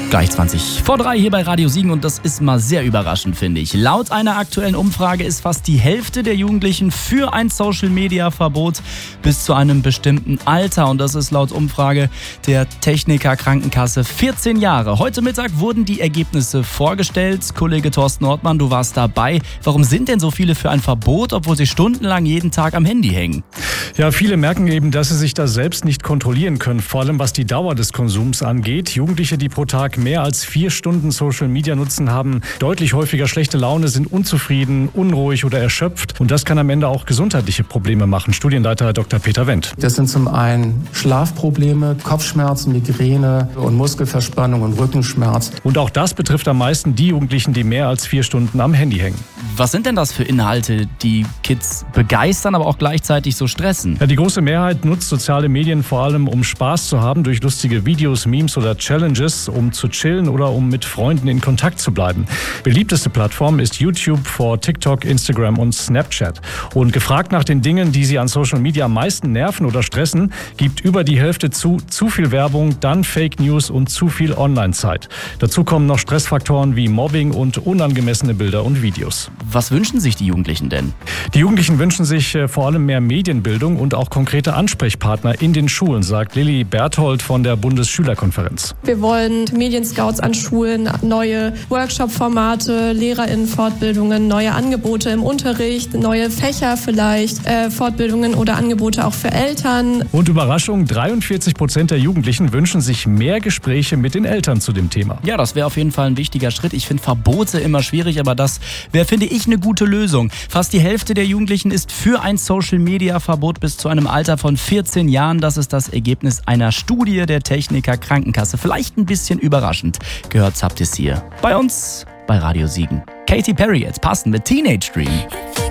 Gleich 20 vor 3 hier bei Radio Siegen und das ist mal sehr überraschend, finde ich. Laut einer aktuellen Umfrage ist fast die Hälfte der Jugendlichen für ein Social-Media-Verbot bis zu einem bestimmten Alter. Und das ist laut Umfrage der Techniker Krankenkasse 14 Jahre. Heute Mittag wurden die Ergebnisse vorgestellt. Kollege Thorsten Ortmann, du warst dabei. Warum sind denn so viele für ein Verbot, obwohl sie stundenlang jeden Tag am Handy hängen? Ja, viele merken eben, dass sie sich da selbst nicht kontrollieren können, vor allem was die Dauer des Konsums angeht. Jugendliche, die pro Tag mehr als 4 Stunden Social Media nutzen, haben deutlich häufiger schlechte Laune, sind unzufrieden, unruhig oder erschöpft. Und das kann am Ende auch gesundheitliche Probleme machen. Studienleiter Dr. Peter Wendt. Das sind zum einen Schlafprobleme, Kopfschmerzen, Migräne und Muskelverspannung und Rückenschmerz. Und auch das betrifft am meisten die Jugendlichen, die mehr als 4 Stunden am Handy hängen. Was sind denn das für Inhalte, die Kids begeistern, aber auch gleichzeitig so stressen? Ja, die große Mehrheit nutzt soziale Medien vor allem, um Spaß zu haben durch lustige Videos, Memes oder Challenges, um zu chillen oder um mit Freunden in Kontakt zu bleiben. Beliebteste Plattform ist YouTube vor TikTok, Instagram und Snapchat. Und gefragt nach den Dingen, die sie an Social Media am meisten nerven oder stressen, gibt über die Hälfte zu viel Werbung, dann Fake News und zu viel Online-Zeit. Dazu kommen noch Stressfaktoren wie Mobbing und unangemessene Bilder und Videos. Was wünschen sich die Jugendlichen denn? Die Jugendlichen wünschen sich vor allem mehr Medienbildung und auch konkrete Ansprechpartner in den Schulen, sagt Lilly Berthold von der Bundesschülerkonferenz. Wir wollen Medienscouts an Schulen, neue Workshop-Formate, LehrerInnen-Fortbildungen, neue Angebote im Unterricht, neue Fächer vielleicht, Fortbildungen oder Angebote auch für Eltern. Und Überraschung, 43% der Jugendlichen wünschen sich mehr Gespräche mit den Eltern zu dem Thema. Ja, das wäre auf jeden Fall ein wichtiger Schritt. Ich finde Verbote immer schwierig, aber das wäre, finde ich, eine gute Lösung. Fast die Hälfte der Jugendlichen ist für ein Social-Media-Verbot bis zu einem Alter von 14 Jahren. Das ist das Ergebnis einer Studie der Techniker Krankenkasse. Vielleicht ein bisschen überraschend. Gehört habt ihr es hier bei uns bei Radio Siegen. Katy Perry jetzt passend mit Teenage Dream.